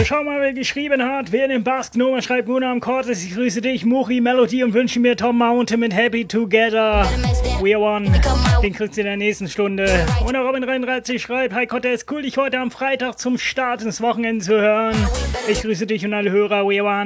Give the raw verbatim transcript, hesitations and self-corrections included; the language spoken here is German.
Schau mal, wer geschrieben hat. Wer den Basken Nummer schreibt, Muna am Cortes. Ich grüße dich, Muchi Melody und wünsche mir Tom Mountain mit Happy Together. We are one. Den kriegst du in der nächsten Stunde. Und auch Robin dreiunddreißig schreibt, hi Cortes, cool, dich heute am Freitag zum Start ins Wochenende zu hören. Ich grüße dich und alle Hörer. We are one.